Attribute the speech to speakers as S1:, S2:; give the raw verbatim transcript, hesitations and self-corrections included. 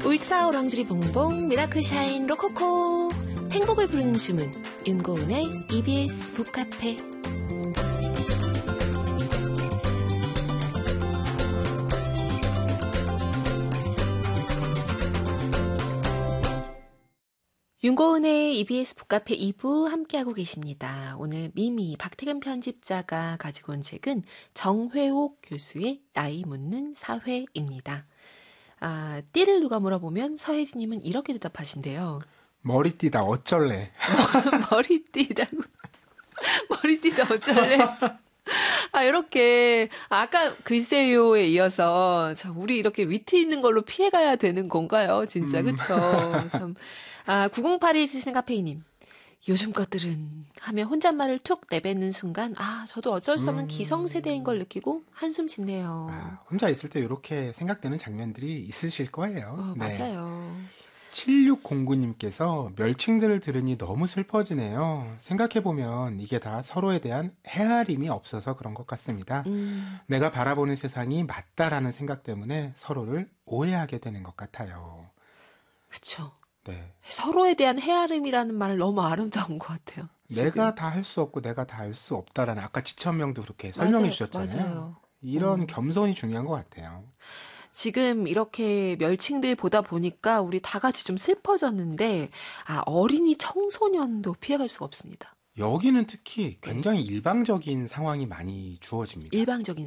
S1: 울트라 오랑주리 봉봉 미라클 샤인 로코코 행복을 부르는 주문 윤고은의 이비에스 북카페. 윤고은의 이비에스 북카페 이 부 함께하고 계십니다. 오늘 미미 박태근 편집자가 가지고 온 책은 정회옥 교수의 나이 묻는 사회입니다. 아, 띠를 누가 물어보면 서혜진님은 이렇게 대답하신대요.
S2: 머리띠다 어쩔래.
S1: 머리띠다고. 머리띠다 어쩔래. 아, 이렇게 아까 글쎄요에 이어서 참 우리 이렇게 위트 있는 걸로 피해가야 되는 건가요? 진짜 음. 그쵸? 참. 아, 구공팔이 쓰시는 카페이님. 요즘 것들은 하며 혼잣말을 툭 내뱉는 순간 아, 저도 어쩔 수 없는 음. 기성세대인 걸 느끼고 한숨 짓네요.
S2: 아, 혼자 있을 때 이렇게 생각되는 장면들이 있으실 거예요.
S1: 어,
S2: 네.
S1: 맞아요.
S2: 칠육공구님께서 멸칭들을 들으니 너무 슬퍼지네요. 생각해보면 이게 다 서로에 대한 헤아림이 없어서 그런 것 같습니다. 음. 내가 바라보는 세상이 맞다라는 생각 때문에 서로를 오해하게 되는 것 같아요.
S1: 그렇죠.
S2: 네.
S1: 서로에 대한 헤아림이라는 말을 너무 아름다운 것 같아요. 지금.
S2: 내가 다 할 수 없고 내가 다 할 수 없다라는 아까 지천명도 그렇게 설명해
S1: 맞아요.
S2: 주셨잖아요.
S1: 맞아요.
S2: 이런
S1: 음.
S2: 겸손이 중요한 것 같아요.
S1: 지금 이렇게 멸칭들 보다 보니까 우리 다 같이 좀 슬퍼졌는데 아, 어린이 청소년도 피해갈 수가 없습니다.
S2: 여기는 특히 굉장히 네. 일방적인 상황이 많이 주어집니다.
S1: 일방적인